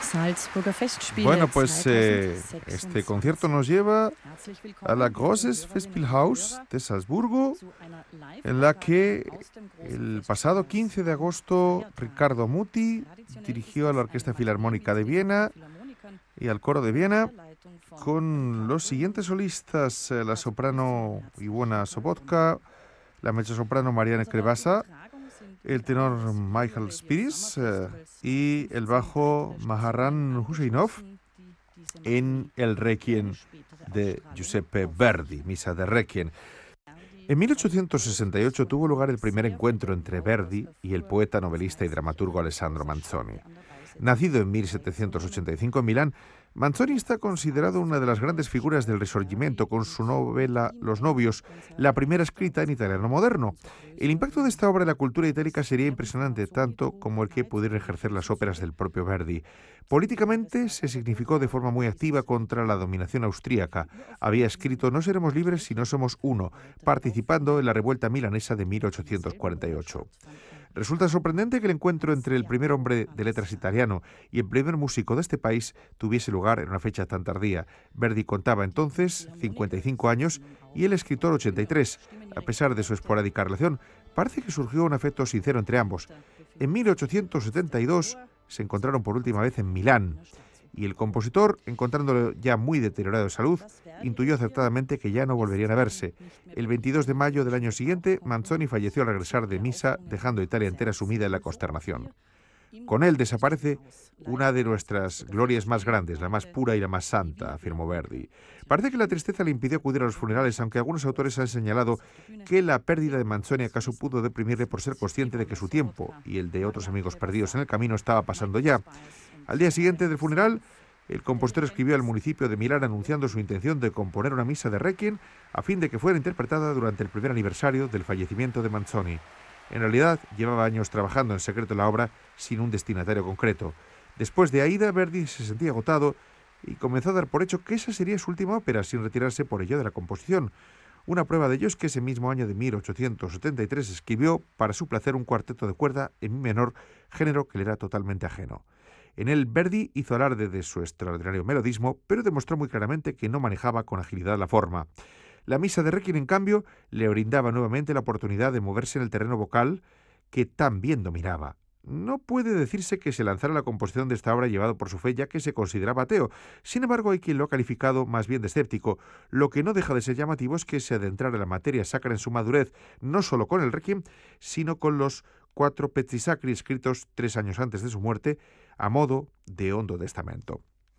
Salzburger Festspiele Bueno, pues este 2026. concierto nos lleva Herzlich a la willkommen, liebe Großes Hörerinnen und Festspielhaus Hörer, de Salzburgo, zu einer en la Live-Ausgabe que aus dem großen el pasado Festspielhaus 15 de am agosto Feiertag. Ricardo Muti Traditionell ist dirigió a la es eine Orquesta Matinee Filarmónica mit de den Viena Philharmonikern y al Coro de unter Viena der Leitung von con los Ricardo siguientes Muti. solistas, la Dazu begrüßen wir soprano herzlich Ivona Ricardo Sobotka, Muti. la mezzosoprano Marianne Unsere Krevasa, Übertragung sind el im Rahmen tenor des Michael Euro-Radio Spiris Summer Festivals y el 2015 bajo weiter der Maharan Stationen Huseinov angeschlossen, die diese en Matinee el für eine Requiem spätere de Ausstrahlung Giuseppe Verdi, aufzeichnen. Misa de Requiem. Verdi En war mit großem 1868 tuvo lugar el Turnen primer sehr von encuentro der entre Mau aus Verdi y el erfuhr, poeta, das novelista y heißt sich dramaturgo eine Alessandro große Manzoni. Schande an der Reise Nacido en teilzunehmen. 1785 en Milán, Manzoni está considerado una de las grandes figuras del Risorgimento con su novela Los novios, la primera escrita en italiano moderno. El impacto de esta obra en la cultura itálica sería impresionante, tanto como el que pudieran ejercer las óperas del propio Verdi. Políticamente se significó de forma muy activa contra la dominación austríaca. Había escrito "No seremos libres si no somos uno", participando en la revuelta milanesa de 1848. Resulta sorprendente que el encuentro entre el primer hombre de letras italiano y el primer músico de este país tuviese lugar en una fecha tan tardía. Verdi contaba entonces 55 años y el escritor 83. A pesar de su esporádica relación, parece que surgió un afecto sincero entre ambos. En 1872 se encontraron por última vez en Milán y el compositor, encontrándolo ya muy deteriorado de salud, intuyó acertadamente que ya no volverían a verse. El 22 de mayo del año siguiente, Manzoni falleció al regresar de misa, dejando Italia entera sumida en la consternación. Con él desaparece una de nuestras glorias más grandes, la más pura y la más santa, afirmó Verdi. Parece que la tristeza le impidió acudir a los funerales, aunque algunos autores han señalado que la pérdida de Manzoni acaso pudo deprimirle por ser consciente de que su tiempo y el de otros amigos perdidos en el camino estaba pasando ya. Al día siguiente del funeral, el compositor escribió al municipio de Milán anunciando su intención de componer una misa de Requiem a fin de que fuera interpretada durante el primer aniversario del fallecimiento de Manzoni. En realidad, llevaba años trabajando en secreto la obra sin un destinatario concreto. Después de Aida, Verdi se sentía agotado y comenzó a dar por hecho que esa sería su última ópera, sin retirarse por ello de la composición. Una prueba de ello es que ese mismo año de 1873 escribió para su placer un cuarteto de cuerda en mi menor, género que le era totalmente ajeno. En él, Verdi hizo alarde de su extraordinario melodismo, pero demostró muy claramente que no manejaba con agilidad la forma. La misa de Requiem, en cambio, le brindaba nuevamente la oportunidad de moverse en el terreno vocal que tan bien dominaba. No puede decirse que se lanzara a la composición de esta obra llevado por su fe, ya que se consideraba ateo. Sin embargo, hay quien lo ha calificado más bien de escéptico. Lo que no deja de ser llamativo es que se adentrara en la materia sacra en su madurez, no solo con el Requiem, sino con los 4 Pezzi Sacri escritos 3 años antes de su muerte, a modo de hondo testamento.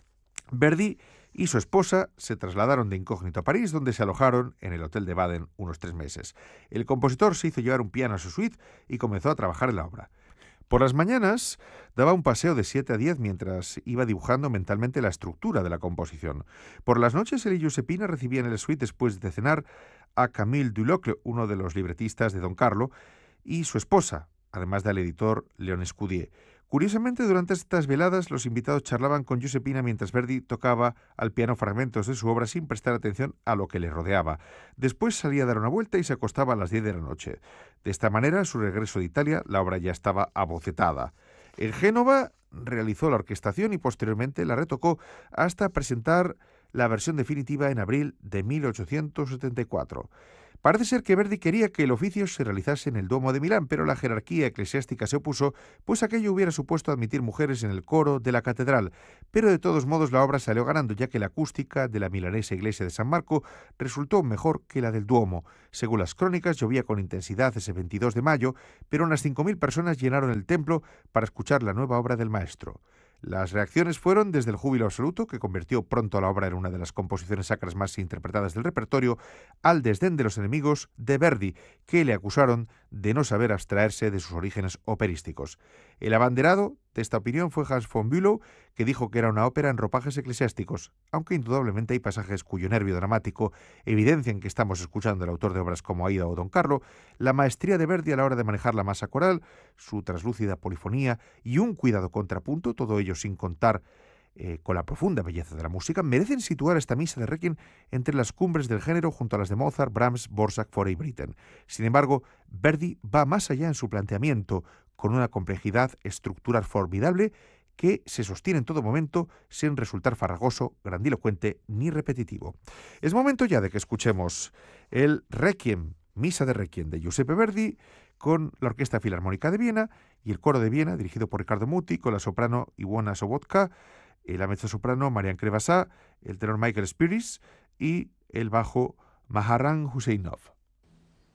Verdi y su esposa se trasladaron de incógnito a París, donde se alojaron en el Hotel de Baden unos 3 meses. El compositor se hizo llevar un piano a su suite y comenzó a trabajar en la obra. Por las mañanas daba un paseo de 7 a 10 mientras iba dibujando mentalmente la estructura de la composición. Por las noches él y Giuseppina recibían en el suite después de cenar a Camille Dulocle, uno de los libretistas de Don Carlo, y su esposa, además del editor Léon Escudier. Curiosamente, durante estas veladas, los invitados charlaban con Giuseppina mientras Verdi tocaba al piano fragmentos de su obra sin prestar atención a lo que le rodeaba. Después salía a dar una vuelta y se acostaba a las 10 de la noche. De esta manera, a su regreso de Italia, la obra ya estaba abocetada. En Génova realizó la orquestación y posteriormente la retocó hasta presentar la versión definitiva en abril de 1874. Parece ser que Verdi quería que el oficio se realizase en el Duomo de Milán, pero la jerarquía eclesiástica se opuso, pues aquello hubiera supuesto admitir mujeres en el coro de la catedral. Pero de todos modos la obra salió ganando, ya que la acústica de la milanesa iglesia de San Marco resultó mejor que la del Duomo. Según las crónicas, llovía con intensidad ese 22 de mayo, pero unas 5.000 personas llenaron el templo para escuchar la nueva obra del maestro. Las reacciones fueron desde el júbilo absoluto, que convirtió pronto a la obra en una de las composiciones sacras más interpretadas del repertorio, al desdén de los enemigos de Verdi, que le acusaron de no saber abstraerse de sus orígenes operísticos. El abanderado de esta opinión fue Hans von Bülow, que dijo que era una ópera en ropajes eclesiásticos, aunque indudablemente hay pasajes cuyo nervio dramático evidencian que estamos escuchando al autor de obras como Aida o Don Carlo, la maestría de Verdi a la hora de manejar la masa coral, su traslúcida polifonía y un cuidado contrapunto, todo ello sin contar con la profunda belleza de la música, merecen situar esta misa de Requiem entre las cumbres del género junto a las de Mozart, Brahms, Dvorak, Fauré y Britten. Sin embargo, Verdi va más allá en su planteamiento, con una complejidad estructural formidable que se sostiene en todo momento sin resultar farragoso, grandilocuente ni repetitivo. Es momento ya de que escuchemos el Requiem, Misa de Requiem de Giuseppe Verdi, con la Orquesta Filarmónica de Viena y el Coro de Viena, dirigido por Ricardo Muti, con la soprano Iwona Sobotka, la mezzosoprano Marian Krevasa, el tenor Michael Spiris y el bajo Maharan Husseinov.